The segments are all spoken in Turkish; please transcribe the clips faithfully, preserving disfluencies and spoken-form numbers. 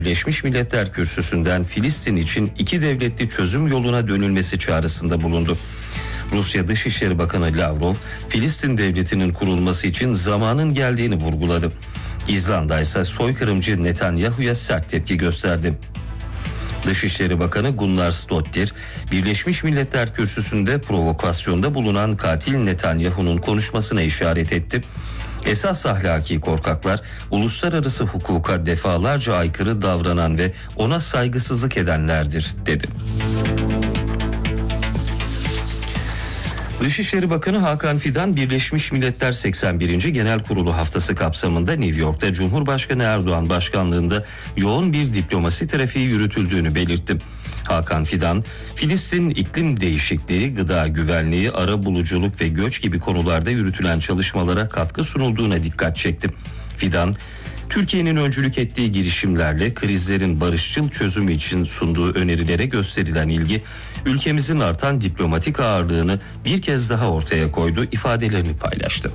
Birleşmiş Milletler Kürsüsü'nden Filistin için iki devletli çözüm yoluna dönülmesi çağrısında bulundu. Rusya Dışişleri Bakanı Lavrov, Filistin devletinin kurulması için zamanın geldiğini vurguladı. İzlanda ise soykırımcı Netanyahu'ya sert tepki gösterdi. Dışişleri Bakanı Gunnar Stoltenberg, Birleşmiş Milletler Kürsüsü'nde provokasyonda bulunan katil Netanyahu'nun konuşmasına işaret etti. Esas ahlaki korkaklar, uluslararası hukuka defalarca aykırı davranan ve ona saygısızlık edenlerdir, dedi. Dışişleri Bakanı Hakan Fidan, Birleşmiş Milletler seksen birinci Genel Kurulu haftası kapsamında New York'ta Cumhurbaşkanı Erdoğan başkanlığında yoğun bir diplomasi trafiği yürütüldüğünü belirtti. Hakan Fidan, Filistin iklim değişikliği, gıda güvenliği, arabuluculuk ve göç gibi konularda yürütülen çalışmalara katkı sunulduğuna dikkat çekti. Fidan, Türkiye'nin öncülük ettiği girişimlerle krizlerin barışçıl çözümü için sunduğu önerilere gösterilen ilgi, ülkemizin artan diplomatik ağırlığını bir kez daha ortaya koydu ifadelerini paylaştı.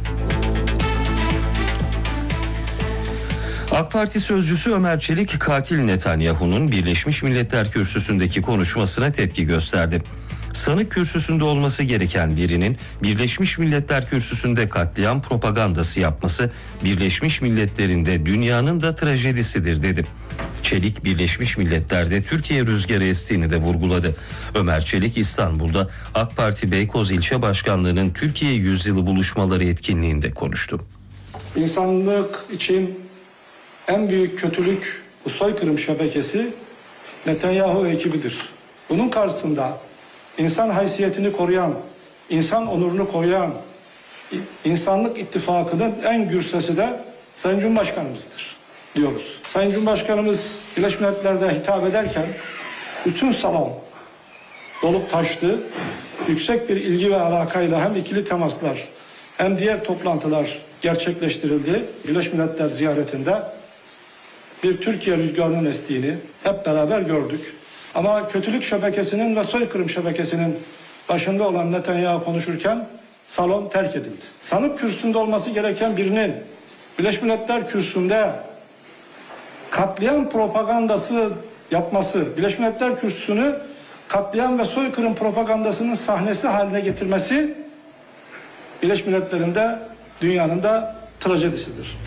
AK Parti sözcüsü Ömer Çelik, katil Netanyahu'nun Birleşmiş Milletler Kürsüsü'ndeki konuşmasına tepki gösterdi. Sanık kürsüsünde olması gereken birinin Birleşmiş Milletler Kürsüsü'nde katliam propagandası yapması Birleşmiş Milletler'in de dünyanın da trajedisidir, dedi. Çelik, Birleşmiş Milletler'de Türkiye rüzgarı estiğini de vurguladı. Ömer Çelik, İstanbul'da AK Parti Beykoz İlçe Başkanlığı'nın Türkiye Yüzyılı buluşmaları etkinliğinde konuştu. İnsanlık için en büyük kötülük bu soykırım şebekesi Netanyahu ekibidir. Bunun karşısında insan haysiyetini koruyan, insan onurunu koruyan insanlık ittifakının en gür sesi de Sayın Cumhurbaşkanımızdır diyoruz. Sayın Cumhurbaşkanımız Birleşmiş Milletler'de hitap ederken bütün salon dolup taştı. Yüksek bir ilgi ve alakayla hem ikili temaslar hem diğer toplantılar gerçekleştirildi. Birleşmiş Milletler ziyaretinde bir Türkiye rüzgarının estiğini hep beraber gördük. Ama kötülük şebekesinin ve soykırım şebekesinin başında olan Netanyahu konuşurken salon terk edildi. Sanık kürsüsünde olması gereken birinin Birleşmiş Milletler kürsüsünde katliam propagandası yapması, Birleşmiş Milletler kürsüsünü katliam ve soykırım propagandasının sahnesi haline getirmesi Birleşmiş Milletler'in de dünyanın da trajedisidir.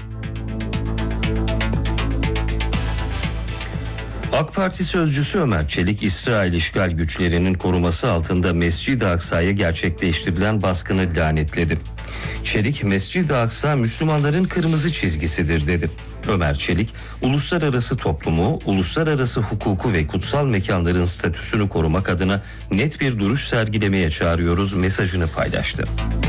AK Parti sözcüsü Ömer Çelik, İsrail işgal güçlerinin koruması altında Mescid-i Aksa'ya gerçekleştirilen baskını lanetledi. Çelik, Mescid-i Aksa Müslümanların kırmızı çizgisidir, dedi. Ömer Çelik, uluslararası toplumu, uluslararası hukuku ve kutsal mekanların statüsünü korumak adına net bir duruş sergilemeye çağırıyoruz mesajını paylaştı.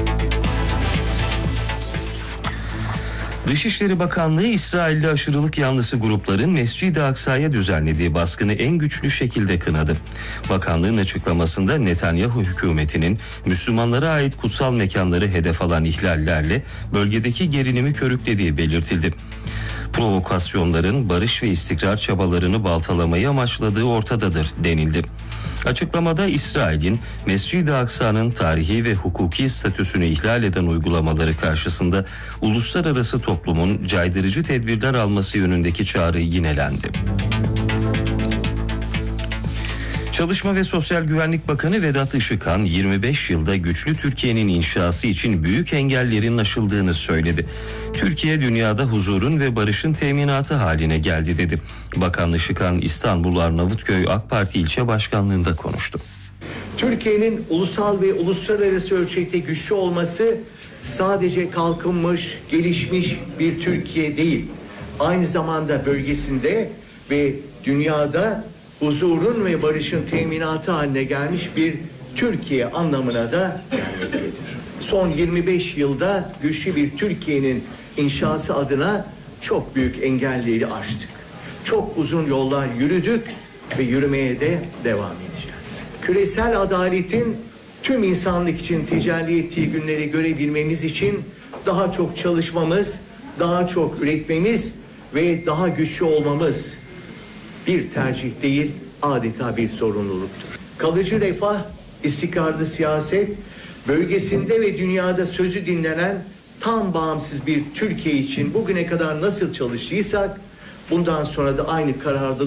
Dışişleri Bakanlığı, İsrailli aşırılık yanlısı grupların Mescid-i Aksa'ya düzenlediği baskını en güçlü şekilde kınadı. Bakanlığın açıklamasında Netanyahu hükümetinin Müslümanlara ait kutsal mekanları hedef alan ihlallerle bölgedeki gerilimi körüklediği belirtildi. Provokasyonların barış ve istikrar çabalarını baltalamayı amaçladığı ortadadır, denildi. Açıklamada İsrail'in Mescid-i Aksa'nın tarihi ve hukuki statüsünü ihlal eden uygulamaları karşısında uluslararası toplumun caydırıcı tedbirler alması yönündeki çağrı yinelendi. Çalışma ve Sosyal Güvenlik Bakanı Vedat Işıkhan, yirmi beş yılda güçlü Türkiye'nin inşası için büyük engellerin aşıldığını söyledi. Türkiye, dünyada huzurun ve barışın teminatı haline geldi, dedi. Bakan Işıkhan, İstanbul Arnavutköy AK Parti ilçe başkanlığında konuştu. Türkiye'nin ulusal ve uluslararası ölçekte güçlü olması sadece kalkınmış, gelişmiş bir Türkiye değil, aynı zamanda bölgesinde ve dünyada huzurun ve barışın teminatı haline gelmiş bir Türkiye anlamına da gelmektedir. Son yirmi beş yılda güçlü bir Türkiye'nin inşası adına çok büyük engelleri aştık. Çok uzun yollar yürüdük ve yürümeye de devam edeceğiz. Küresel adaletin tüm insanlık için tecelli ettiği günleri görebilmemiz için daha çok çalışmamız, daha çok üretmemiz ve daha güçlü olmamız bir tercih değil, adeta bir sorumluluktur. Kalıcı refah, istikrarlı siyaset, bölgesinde ve dünyada sözü dinlenen tam bağımsız bir Türkiye için bugüne kadar nasıl çalıştıysak bundan sonra da aynı kararda